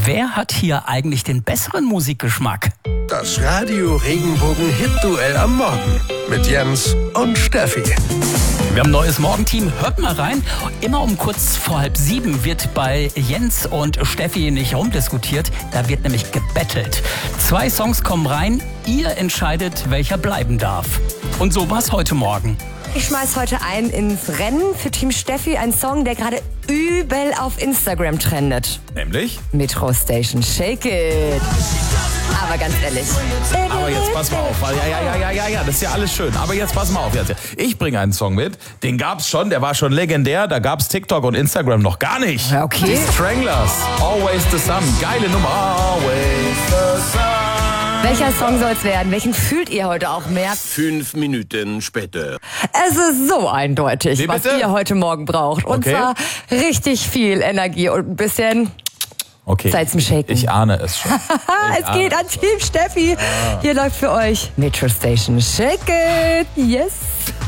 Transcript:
Wer hat hier eigentlich den besseren Musikgeschmack? Das Radio Regenbogen Hit-Duell am Morgen mit Jens und Steffi. Wir haben ein neues Morgenteam. Hört mal rein. Immer um kurz vor 6:30 wird bei Jens und Steffi nicht rumdiskutiert. Da wird nämlich gebettelt. 2 Songs kommen rein. Ihr entscheidet, welcher bleiben darf. Und so war's heute Morgen. Ich schmeiß heute ein ins Rennen für Team Steffi. Ein Song, der gerade übel auf Instagram trendet. Nämlich? Metro Station Shake It. Aber ganz ehrlich. Aber jetzt pass mal auf. Ja, das ist ja alles schön. Aber jetzt pass mal auf. Ich bringe einen Song mit. Den gab's schon, der war schon legendär. Da gab's TikTok und Instagram noch gar nicht. Ja, okay. Die Stranglers. Always the Sun. Geile Nummer. Always the Sun. Welcher Song soll's werden? Welchen fühlt ihr heute auch mehr? 5 Minuten später. Es ist so eindeutig, Wie was bitte? ihr heute Morgen braucht. Und Okay. zwar richtig viel Energie und ein bisschen Okay. Zeit zum Shaken. Ich ahne es schon. Es geht an Team Steffi. Hier läuft für euch Metro Station Shake It. Yes.